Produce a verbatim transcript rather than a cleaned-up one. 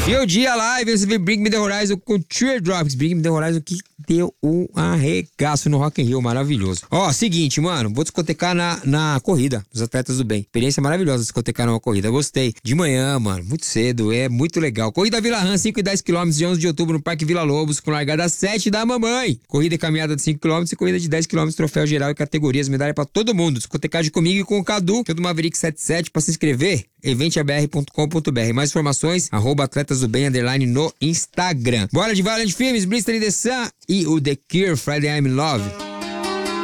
E o dia live, você vê Bring Me The Horizon com Teardrops. Bring Me The Horizon que deu um arregaço no Rock in Rio, maravilhoso. Ó, seguinte, mano, vou discotecar na, na corrida dos Atletas do Bem. Experiência maravilhosa discotecar numa corrida, gostei. De manhã, mano, muito cedo, é muito legal. Corrida Vila Rã, cinco e dez quilômetros, de onze de outubro no Parque Vila Lobos, com largada às sete da mamãe. Corrida e caminhada de cinco quilômetros e corrida de dez quilômetros, troféu geral e categorias, medalha pra todo mundo. Discotecagem comigo e com o Cadu, que é do Maverick setenta e sete, pra se inscrever, evento a b r ponto com ponto b r. Mais informações, arroba Atletas do Bem, underline no Instagram. Bora de Violent Filmes, Blister in the Sun e o The Cure, Friday I'm in Love.